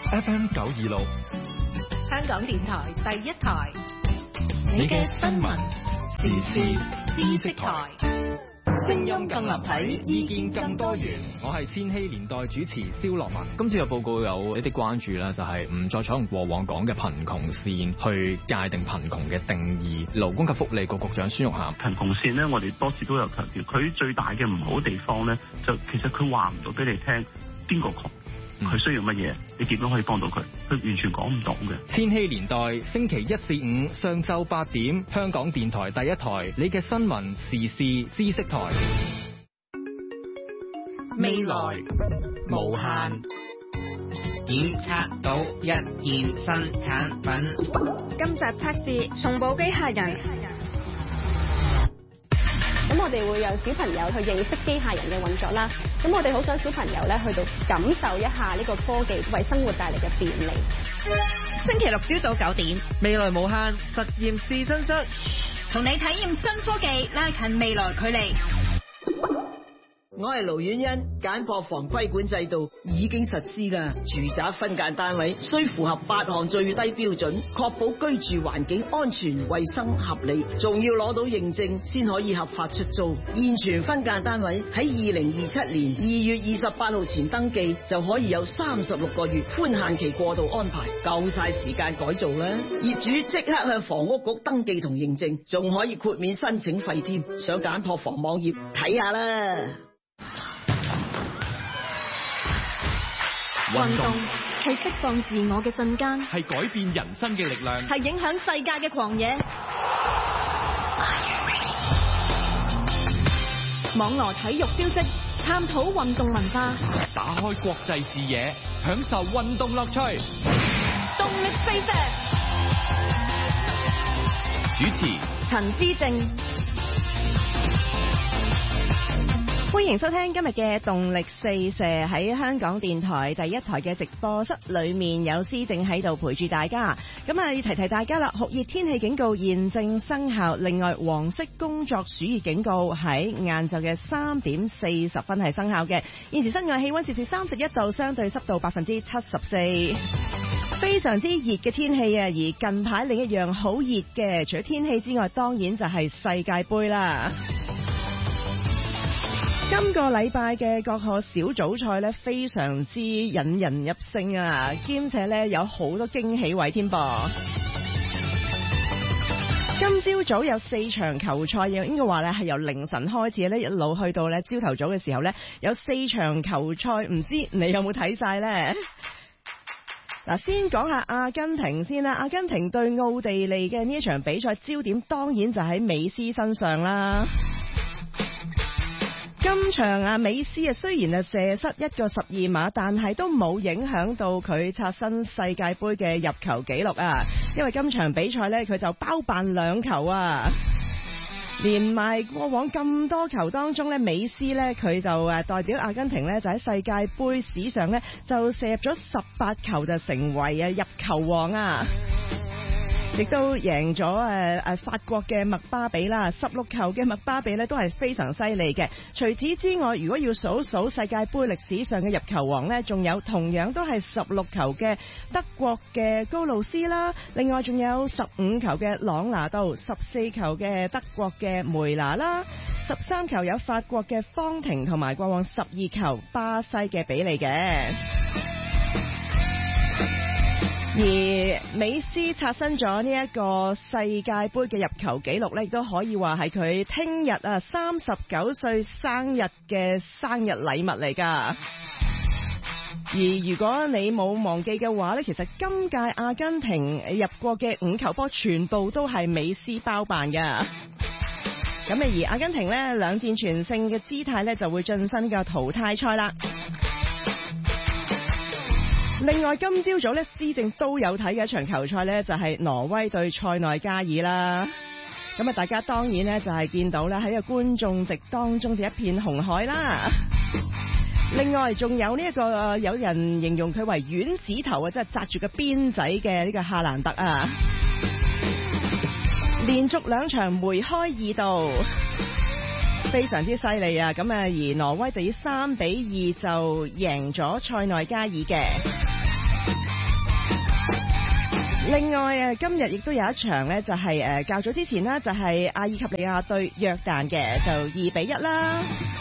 FM 926， 香港電台第一台， 你嘅新聞時事知識台，聲音更立體，意見更多元。 我係千禧年代主持蕭樂文。今次嘅報告有一啲關注啦，就係唔再採用過往講嘅貧窮線去界定貧窮嘅定義。勞工及福利局局長孫玉菡， 貧窮線呢，我哋多次都有強調，佢最大嘅唔好地方呢，就其實佢話唔到俾你聽邊個窮，佢需要乜嘢，你點樣可以幫到佢，佢完全講唔到嘅。 千禧年代星期一至五上晝8點，香港電台第一台，你嘅新聞時事知識台。 未來無限， 檢測到一件新產品。 今集測試松寶機械人。咁我哋會讓小朋友去認識機械人嘅運作啦。咁我哋好想小朋友咧去到感受一下呢個科技為生活帶嚟嘅便利。 星期六朝早9點， 未來無限實驗試身室， 同你體驗新科技，拉近未來距離。 我係盧婉欣，簡樸房規管制度已經實施啦。住宅分間單位需符合8項最低標準，確保居住環境安全、衛生、合理，仲要攞到認證先可以合法出租。現存分間單位喺2027年2月28號前登記，就可以有36個月寬限期過渡安排，夠晒時間改造啦。業主即刻向房屋局登記同認證，仲可以豁免申請費添。上簡樸房網頁睇下啦。 運動係釋放自我嘅瞬間， 係改變人生嘅力量， 係影響世界嘅狂野。網羅體育消息，探討運動文化， 打開國際視野，享受運動樂趣。 動力飛射， 主持陳思正。歡迎收聽今日嘅動力四射，喺香港電台第一台嘅直播室裏面有思正喺度陪住大家。咁啊，要提提大家啦，酷熱天氣警告現正生效，另外黃色工作暑熱警告喺晏晝嘅3點40分係生效嘅。現時室外氣溫攝氏31度，相對濕度74%，非常之熱嘅天氣啊！而近排另一樣好熱嘅，除咗天氣之外，當然就係世界盃啦。今個禮拜嘅各項小組賽咧，非常之引人入勝啊，兼且咧有好多驚喜位添噃。今朝早有4場球賽，應該話咧係由凌晨開始咧，一路去到咧朝頭早嘅時候咧，有4場球賽，唔知你有冇睇晒咧？嗱，先講下阿根廷先啦。阿根廷對奧地利嘅呢一場比賽，焦點當然就喺美斯身上啦。今場啊，美斯啊雖然射失一個12碼，但係都冇影響到佢刷新世界盃嘅入球紀錄啊！因為今場比賽呢，佢就包辦2球啊！連埋過往咁多球當中呢，美斯呢，佢就代表阿根廷呢，就喺世界盃史上呢，就射入咗18球，就成為入球王啊！亦都贏咗法國嘅麥巴比啦，16球嘅麥巴比呢都係非常犀利嘅。除此之外，如果要數數世界盃歷史上嘅入球王呢，仲有同樣都係16球嘅德國嘅高路斯啦，另外仲有15球嘅朗拿度，14球嘅德國嘅梅拿啦，13球有法國嘅方廷，同埋過往12球巴西嘅比利嘅。而美斯刷新咗呢一個世界盃嘅入球紀錄咧，亦都可以話係佢聽日39歲生日嘅生日禮物嚟㗎。而如果你冇忘記嘅話咧，其實今屆阿根廷入過嘅5球波全部都係美斯包辦㗎。咁而阿根廷咧2戰全勝嘅姿態咧就會晉身嘅淘汰賽啦。另外今朝早咧，思正都有睇嘅一場球賽咧，就係挪威對塞內加爾啦。咁啊，大家當然咧就係見到咧喺個觀眾席當中嘅一片紅海啦。另外仲有呢一個有人形容佢為丸子頭啊，即係紮住個辮仔嘅呢個夏蘭特啊，連續2場梅開2度，非常之犀利啊！咁啊，而挪威就以3-2就贏咗塞內加爾嘅。 另外啊，今日亦都有一場呢，就係較早之前啦，就係阿爾及利亞對約旦嘅，就2-1啦。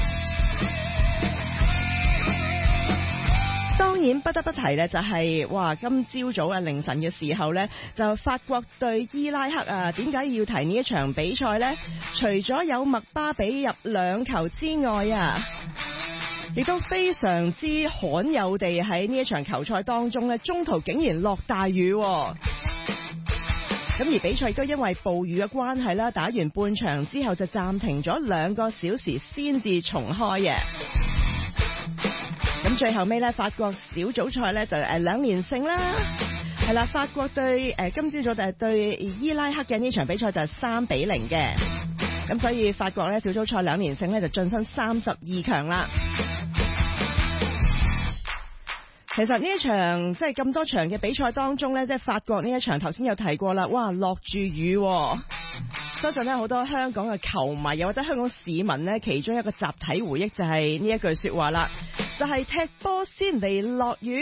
當然不得不提呢，就係今朝早啊凌晨嘅時候呢，就法國對伊拉克啊。點解要提呢一場比賽呢？除咗有麥巴比入2球之外啊，亦都非常之罕有地喺呢一場球賽當中呢，中途竟然落大雨。咁而比賽亦都因為暴雨嘅關係啦，打完半場之後就暫停咗2個小時先至重開嘅。咁最後尾咧，法國小組賽咧就2連勝啦，係啦，法國對今朝早就係對伊拉克嘅呢場比賽就係3-0嘅，咁所以法國咧小組賽2連勝咧就晉身32強啦。其實呢一場即係咁多場嘅比賽當中咧，即係法國呢一場頭先有提過啦，落住雨。相信咧好多香港嘅球迷又或者香港市民呢，其中一個集體回憶就係呢一句說話啦，就係踢波先嚟落雨。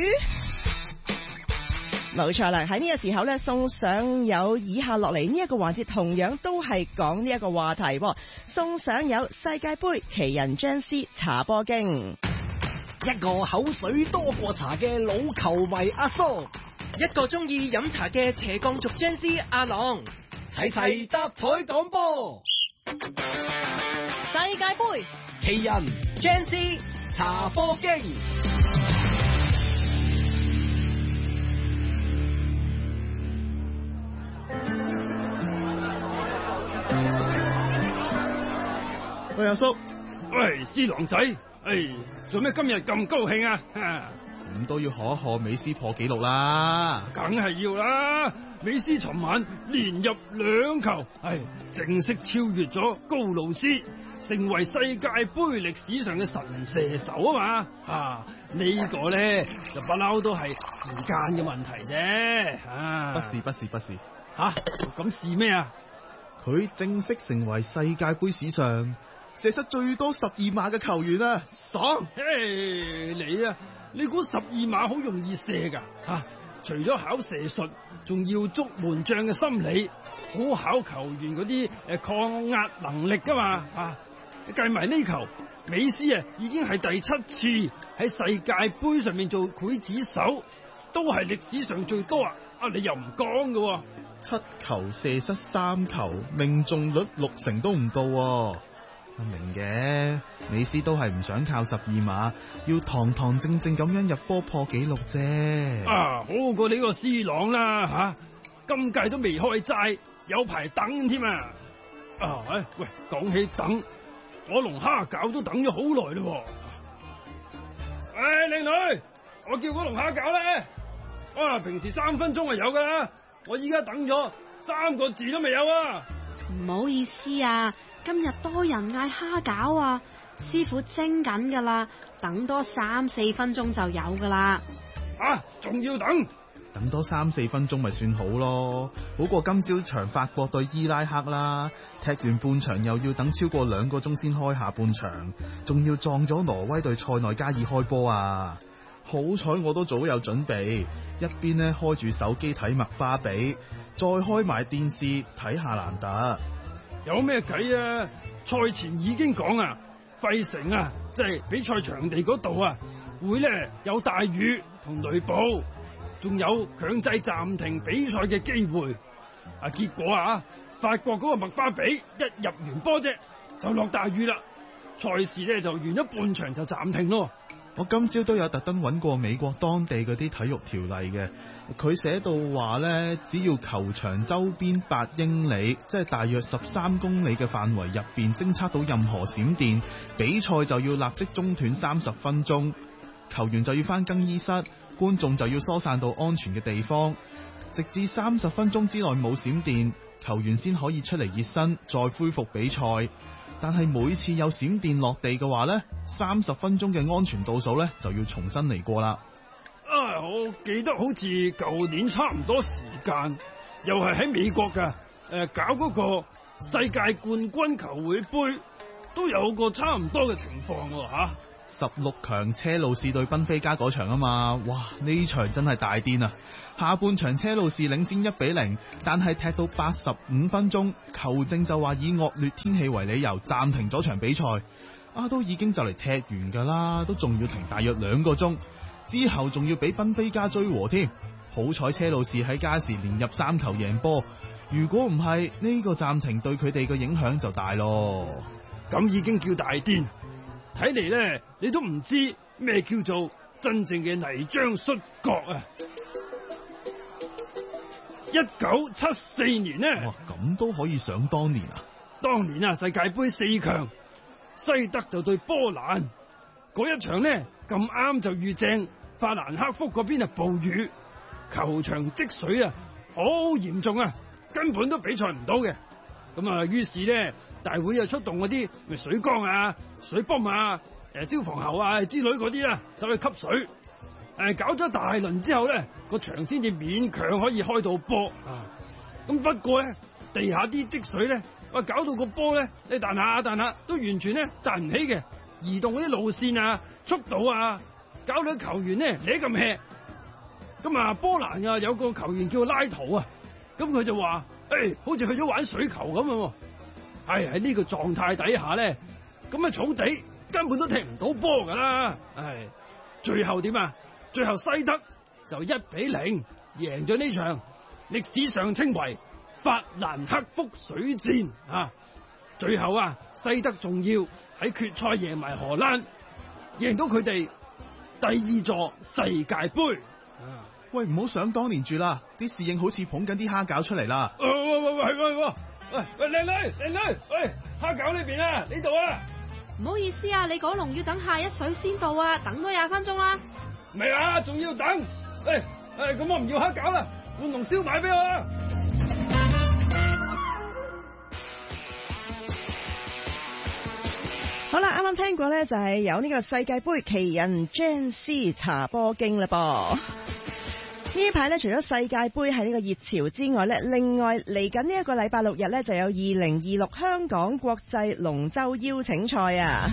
冇錯啦，喺呢個時候呢，送上有以下落嚟呢一個環節，同樣都係講呢一個話題。送上有世界盃奇人張師茶波經， 一個口水多過茶嘅老球迷阿蘇， 一個中意飲茶嘅斜槓族張師阿朗， 齊搭台講波。 世界盃奇人張師茶波經。 喂，阿叔， 喂，師郎仔，做咩今日咁高興啊？ 咁都要賀一賀美斯破紀錄啦！ 梗係要啦！美斯尋晚連入2球，正式超越咗高路斯，成為世界盃歷史上嘅神射手啊嘛！呢個咧就不嬲都係時間嘅問題啫。 不是。 咁是咩啊？ 佢正式成為世界盃史上射失最多12碼嘅球員啊！爽！ 你估12碼好容易射噶？除咗考射術，仲要捉門將嘅心理，好考球員嗰啲抗壓能力噶嘛？計埋呢球，美斯已經係第7次喺世界盃上面做劊子手，都係歷史上最多啊！你又唔講㗎 ？7球射失3球，命中率60%都唔到。明嘅，美斯都係唔想靠12碼，要堂堂正正咁樣入波破紀錄啫。 好過你個 C 朗啦今屆都未開齋，有排等添啊！喂，講起等，我龍蝦餃都等咗好耐咯。靚女，我叫個龍蝦餃咧。平時3分鐘係有噶啦，我依家等咗3個字都未有啊！ 唔好意思啊。今日多人嗌蝦餃啊，師傅蒸緊噶啦，等多3-4分鐘就有噶啦。 仲要等多3-4分鐘咪算好咯，好過今朝場法國對伊拉克啦，踢完半場又要等超過2個鐘先開下半場，仲要撞咗挪威對塞內加爾開波啊！好彩我都早有準備，一邊呢開住手機睇麥巴比，再開埋電視睇夏蘭特。 有咩計啊？賽前已經講費城即係比賽場地嗰度會咧有大雨同雷暴，仲有強制暫停比賽嘅機會。結果法國嗰個麥巴比一入完波啫，就落大雨啦。賽事咧就完咗半場就暫停咯。 我今朝都有特登揾過美國當地嗰啲體育條例嘅，佢寫到話呢，只要球場周邊8英里，即係大約13公里嘅範圍入邊偵測到任何閃電，比賽就要立即中斷30分鐘，球員就要返更衣室，觀眾就要疏散到安全嘅地方，直至30分鐘之內冇閃電，球員先可以出嚟熱身，再恢復比賽。但係每次有閃電落地嘅話呢，30分鐘嘅安全倒數呢就要重新嚟過啦。 我記得好似舊年差唔多時間，又係喺美國噶，搞嗰個世界冠軍球會杯，都有個差唔多嘅情況 16強車路士對賓菲加嗰場啊嘛，哇！呢場真係大癲啊！下半場車路士領先1-0，但係踢到85分鐘，球證就話以惡劣天氣為理由暫停咗場比賽。都已經就嚟踢完㗎啦，都仲要停大約2個鐘，之後仲要俾賓菲加追和添。好彩車路士喺加時連入3球贏波，如果唔係呢個暫停對佢哋嘅影響就大咯。 咁已經叫大癲，睇嚟咧你都唔知咩叫做真正嘅泥漿摔角啊！1974年呢， 哇，咁都可以想當年啊！ 當年啊，世界盃4強。西德就對波蘭嗰一場呢，咁啱就遇正法蘭克福嗰邊暴雨，球場積水啊，好嚴重啊，根本都比賽唔到嘅。咁啊，於是呢，大會又出動嗰啲水缸啊、水泵啊、消防喉啊之類嗰啲啦，走去吸水。搞咗大輪之後呢，個場先至勉強可以開到波啊。咁不過呢，地下啲積水呢，搞到個波咧，你彈下都完全咧彈唔起嘅，移動嗰啲路線啊、速度啊，搞到球員咧你咁 hea。咁啊，波蘭啊有個球員叫拉圖啊，咁佢就話：好似去咗玩水球咁啊！喺呢個狀態底下咧，咁啊草地根本都踢唔到波噶啦！最後點啊？最後西德就1-0贏咗呢場，歷史上稱為法蘭克福水戰啊！最後啊，西德仲要喺決賽贏埋荷蘭，贏到佢哋第2座世界盃。 喂，唔好想當年住啦，啲侍應好似捧緊啲蝦餃出嚟啦。 喂，靚女，喂，蝦餃呢邊啊，呢度啊。 唔好意思啊，你嗰籠要等下一水先到啊，等多20分鐘啦。 未啊，仲要等。咁我唔要蝦餃啦，換籠燒賣俾我啦。 好啦，啱啱聽過咧，就係有呢個世界盃奇人 Jane 查波經啦噃。呢排咧，除咗世界盃係呢個熱潮之外咧，另外嚟緊呢一個禮拜6日咧，就有2026香港國際龍舟邀請賽啊！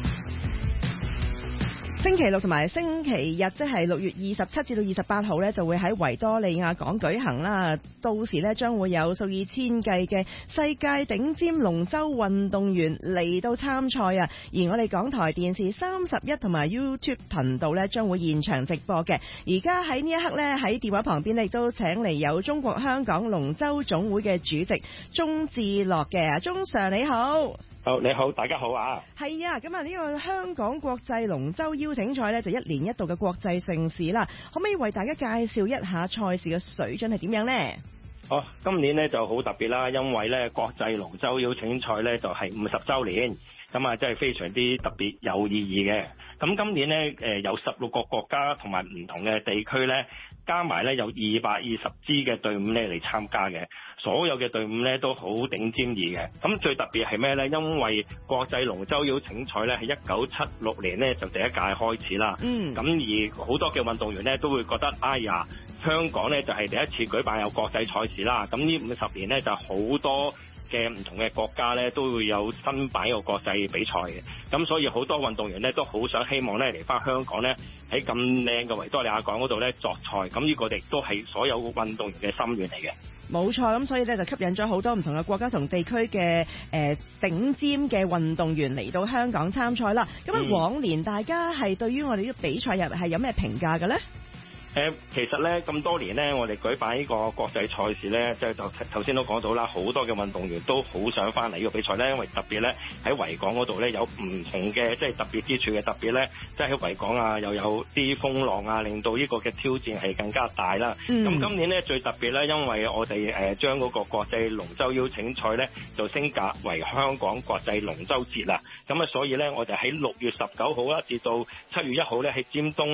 星期六同埋星期日，即係6月27至到28號咧，就會喺維多利亞港舉行啦。到時咧，將會有數以千計嘅世界頂尖龍舟運動員嚟到參賽啊！而我哋港台電視31同埋 YouTube 頻道咧，將會現場直播嘅。而家喺呢一刻咧，喺電話旁邊亦都請嚟有中國香港龍舟總會嘅主席鍾志樂嘅。鍾 Sir 你好。 你好，大家好啊！ 係啊，咁啊呢個香港國際龍舟邀請賽呢，就1年1度嘅國際盛事啦。可唔可以為大家介紹一下賽事嘅水準係點樣呢？ 今年呢就好特別啦，因為呢國際龍舟邀請賽呢就係50週年，咁啊真係非常之特別有意義嘅。咁今年呢有16個國家同埋唔同嘅地區呢，加埋呢有220支嘅隊伍呢嚟參加嘅，所有嘅隊伍呢都好頂尖義嘅。咁最特別係咩呢？因為國際龍舟邀請賽呢係1976年呢就第一屆開始啦。咁而好多嘅運動員呢都會覺得，哎呀，香港呢就係第一次舉辦有國際賽事啦。咁呢50年呢就好多嘅唔同嘅國家呢都會有新版個國際比賽嘅，咁所以好多運動員呢都好想希望呢嚟翻香港呢喺咁靚嘅維多利亞港嗰度呢作賽，咁呢個亦都係所有運動員嘅心願嚟嘅。 冇錯，咁所以呢就吸引咗好多唔同嘅國家同地區嘅頂尖嘅運動員嚟到香港參賽啦。咁往年大家係對於我哋呢個比賽日係有咩評價嘅呢？ 其實咧咁多年咧，我哋舉辦呢個國際賽事咧，即係就頭先都講到啦，好多嘅運動員都好想翻嚟呢個比賽咧，因為特別咧喺維港嗰度咧有唔同嘅即係特別之處嘅，特別咧即係喺維港啊又有啲風浪啊，令到呢個嘅挑戰係更加大啦。咁今年咧最特別咧，因為我哋將嗰個國際龍舟邀請賽咧就升格為香港國際龍舟節啦。咁啊，所以咧我哋喺6月19號啦至到7月1號咧喺尖東咧就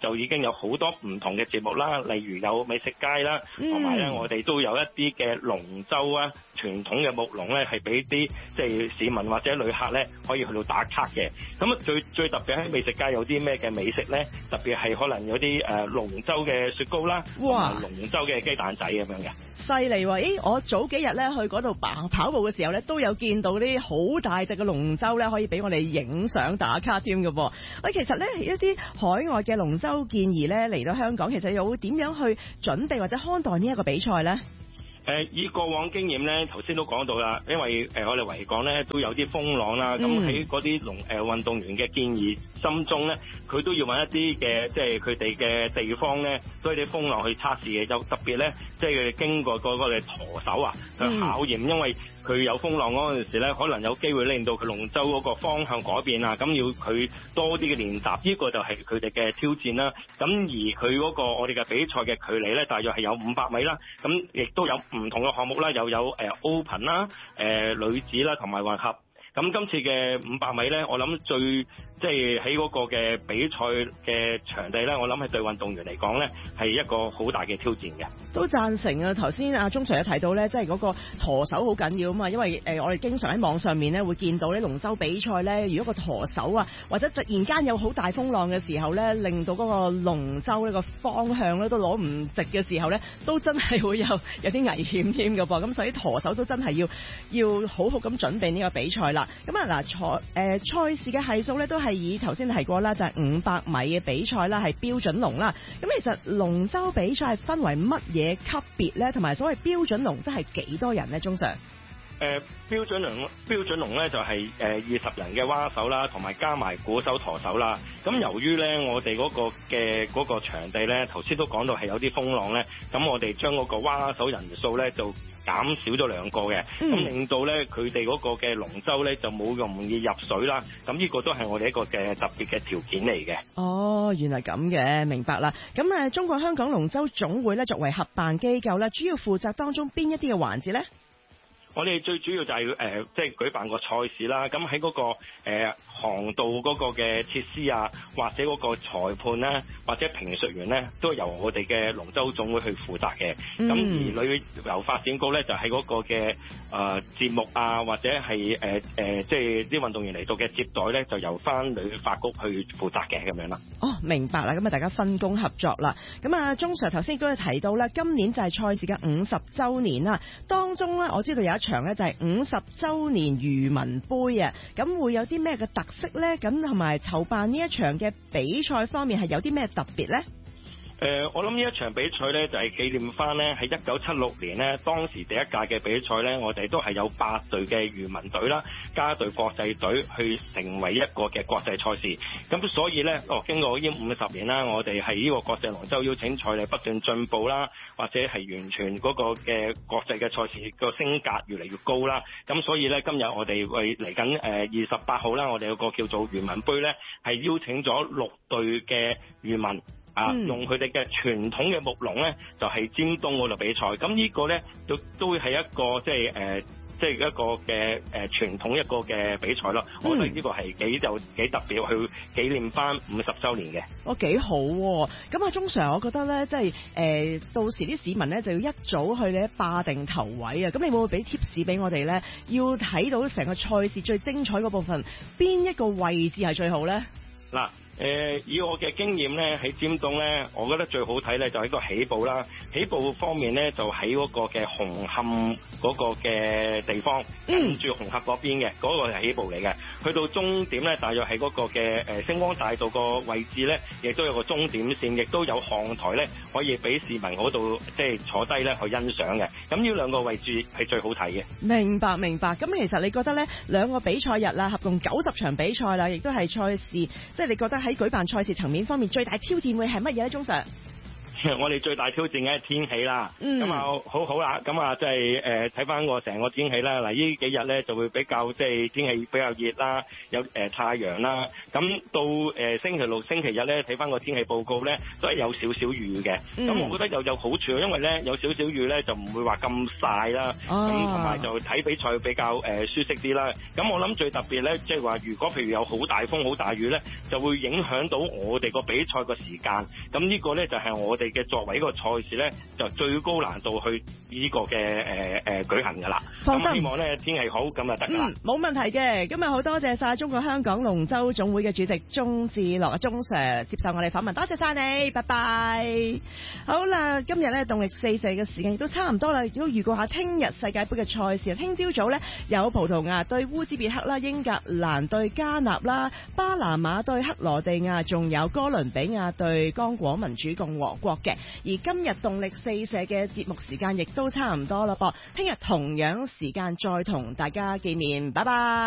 就已經有好多唔同嘅節目啦，例如有美食街啦，同埋咧我哋都有一啲嘅龍舟啊，傳統嘅木龍咧係俾啲即係市民或者旅客咧可以去到打卡嘅。咁啊最特別喺美食街有啲咩嘅美食咧？特別係可能有啲龍舟嘅雪糕啦， 哇， 龍舟嘅雞蛋仔咁樣嘅。 犀利喎！咦，我早幾日咧去嗰度跑步嘅時候咧，都有見到啲好大隻嘅龍舟咧，可以俾我哋影相打卡添嘅噃。喂，其實咧一啲海外嘅龍舟健兒咧嚟到香港，其實又會點樣去準備或者看待呢一個比賽咧？ 以過往經驗咧，頭先都講到啦，因為我哋維港咧都有啲風浪啦，咁喺嗰啲運動員嘅建議心中咧，佢都要揾一啲嘅即係佢哋嘅地方咧，對啲風浪去測試嘅，就特別咧即係經過嗰個嘅舵手啊去考驗，因為佢有風浪嗰陣時咧，可能有機會令到佢龍舟嗰個方向改變啊，咁要佢多啲嘅練習，呢個就係佢哋嘅挑戰啦。咁而佢嗰個我哋嘅比賽嘅距離咧，大約係有500米啦，咁亦都有唔同嘅項目啦，又有Open 啦、女子啦同埋混合。咁今次嘅500米咧，我諗即係喺嗰個嘅比賽嘅場地咧，我諗係對運動員嚟講咧係一個好大嘅挑戰嘅。都贊成啊！頭先阿鍾 Sir 有提到咧，即係嗰個舵手好緊要啊嘛，因為我哋經常喺網上面咧會見到咧龍舟比賽咧，如果個舵手啊或者突然間有好大風浪嘅時候咧，令到嗰個龍舟呢個方向咧都攞唔直嘅時候咧，都真係會有啲危險添㗎噃。咁所以舵手都真係要好好咁準備呢個比賽啦。咁啊嗱，賽事嘅係數咧都係以頭先提過啦，就係500米嘅比賽啦，係標準龍啦。咁其實龍舟比賽係分為乜嘢級別咧？同埋所謂標準龍即係幾多人咧？鍾 Sir？標準龍咧就係20人嘅蛙手啦，同埋加埋鼓手、舵手啦。咁由於咧我哋嗰個場地咧，頭先都講到係有啲風浪咧，咁我哋將嗰個蛙手人數咧就減少咗2個嘅，咁令到咧佢哋嗰個嘅龍舟咧就冇咁容易入水啦。咁呢個都係我哋一個嘅特別嘅條件嚟嘅。哦，原來咁嘅，明白啦。咁中國香港龍舟總會咧作為合辦機構咧，主要負責當中邊一啲嘅環節咧？我哋最主要就係即係舉辦個賽事啦。咁喺嗰個航道嗰個嘅設施啊，或者嗰個裁判咧，或者評述員咧，都由我哋嘅龍舟總會去負責嘅。咁而旅遊發展局咧，就喺嗰個嘅節目啊，或者係即係啲運動員嚟到嘅接待咧，就由翻旅發局去負責嘅咁樣啦。哦，明白啦。咁啊，大家分工合作啦。咁啊，鍾 Sir 頭先亦都有提到啦，今年就係賽事嘅50週年啦。當中咧，我知道有一場咧就係50週年漁民杯啊。咁會有啲咩嘅特色咧？咁同埋籌辦呢一場嘅比賽方面係有啲咩特別咧？我諗呢一場比賽咧就係紀念翻咧喺1976年咧當時第一屆嘅比賽咧，我哋都係有8隊嘅漁民隊啦，加一隊國際隊去成為一個嘅國際賽事。咁所以咧，經過呢50年啦，我哋係呢個國際龍舟邀請賽嚟不斷進步啦，或者係完全嗰個嘅國際嘅賽事個升格越嚟越高啦。咁所以咧，今日我哋會嚟緊28號啦，我哋有個叫做漁民杯咧，係邀請咗6隊嘅漁民。用佢哋嘅傳統嘅木龍咧，就係尖東嗰度比賽。咁呢個咧都會係一個即係一個嘅傳統一個嘅比賽咯。我覺得呢個係幾特別，去紀念翻50週年嘅。哦，幾好喎！咁啊，鍾 Sir，我覺得咧，即係到時啲市民咧就要一早去咧霸定頭位啊！咁你會唔會俾 tips 俾我哋咧？要睇到成個賽事最精彩嗰部分，邊一個位置係最好咧？嗱。以我嘅經驗咧，喺尖東咧，我覺得最好睇咧就喺個起步啦。起步方面咧，就喺嗰個嘅紅磡嗰個嘅地方，跟住紅磡嗰邊嘅嗰個係起步嚟嘅。去到終點咧，大約係嗰個嘅星光大道個位置咧，亦都有個終點線，亦都有看台咧，可以俾市民嗰度即係坐低咧去欣賞嘅。咁呢兩個位置係最好睇嘅。明白。咁其實你覺得咧，兩個比賽日啦，合共90場比賽啦，亦都係賽事，即係你覺得喺舉辦賽事層面方面最大挑戰會係乜嘢咧？鍾 Sir？ 我哋最大挑戰梗係天氣啦。咁啊好啦，咁啊即係睇翻個成個天氣啦。嗱，呢幾日咧就會比較即係天氣比較熱啦，有太陽啦。咁到星期六、星期日咧睇翻個天氣報告咧，都係有少少雨嘅。咁我覺得又有好處，因為咧有少少雨咧就唔會話咁曬啦。咁同埋就睇比賽比較舒適啲啦。咁我諗最特別咧，即係話如果譬如有好大風、好大雨咧，就會影響到我哋個比賽個時間。咁呢個咧就係我哋嘅作為一個賽事咧，就最高難度去呢個嘅舉行㗎啦。 放心， 希望咧天氣好咁就得㗎啦。 冇問題嘅。今日好多謝晒中國香港龍舟總會嘅主席鍾志樂鍾 Sir 接受我哋訪問，多謝晒你，拜拜。好啦，今日咧動力四射嘅時間亦都差唔多啦，亦都預告下聽日世界盃嘅賽事。聽朝早咧有葡萄牙對烏茲別克啦，英格蘭對加納啦，巴拿馬對克羅地亞，仲有哥倫比亞對剛果民主共和國嘅。而今日動力四射嘅節目時間亦都差唔多啦噃，聽日同樣時間再同大家見面，拜拜。